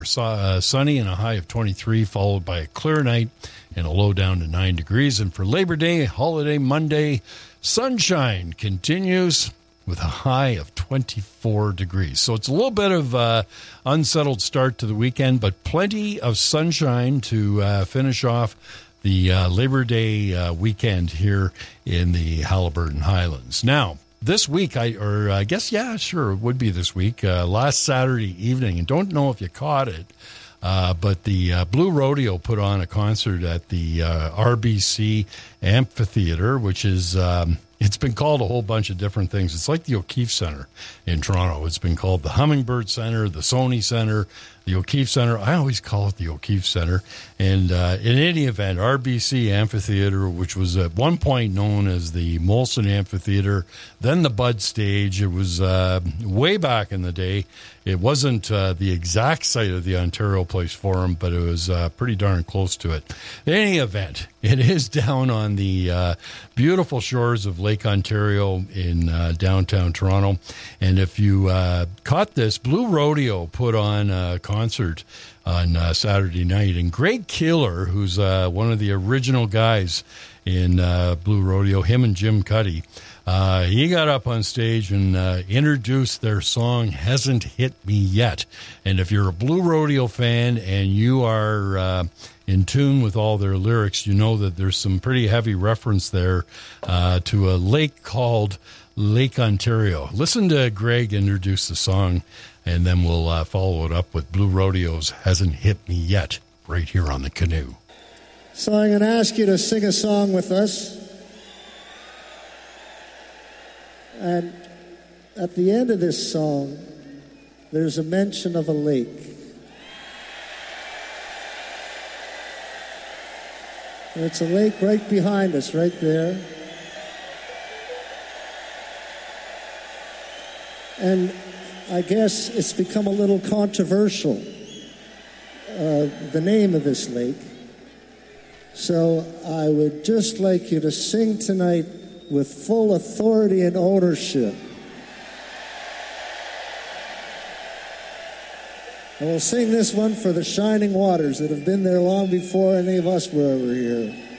Sunny and a high of 23, followed by a clear night and a low down to 9 degrees. And for Labor Day, holiday Monday, sunshine continues with a high of 24 degrees. So it's a little bit of unsettled start to the weekend, but plenty of sunshine to finish off the Labor Day weekend here in the Haliburton Highlands. Now, this week, I guess, it would be this week, last Saturday evening, and don't know if you caught it, but the Blue Rodeo put on a concert at the RBC Amphitheatre, which is, it's been called a whole bunch of different things. It's like the O'Keefe Centre in Toronto. It's been called the Hummingbird Centre, the Sony Centre, the O'Keefe Centre. I always call it the O'Keefe Centre. And in any event, RBC Amphitheatre, which was at one point known as the Molson Amphitheatre, then the Bud Stage. It was way back in the day. It wasn't the exact site of the Ontario Place Forum, but it was pretty darn close to it. In any event, it is down on the beautiful shores of Lake Ontario in downtown Toronto. And if you caught this, Blue Rodeo put on a concert on Saturday night. And Greg Keeler, who's one of the original guys in Blue Rodeo, him and Jim Cuddy, he got up on stage and introduced their song, Hasn't Hit Me Yet. And if you're a Blue Rodeo fan and you are in tune with all their lyrics, you know that there's some pretty heavy reference there to a lake called Lake Ontario. Listen to Greg introduce the song, and then we'll follow it up with Blue Rodeo's Hasn't Hit Me Yet right here on The Canoe. So I'm going to ask you to sing a song with us. And at the end of this song, there's a mention of a lake. And it's a lake right behind us, right there. And I guess it's become a little controversial, the name of this lake. So I would just like you to sing tonight with full authority and ownership. And we'll sing this one for the shining waters that have been there long before any of us were ever here.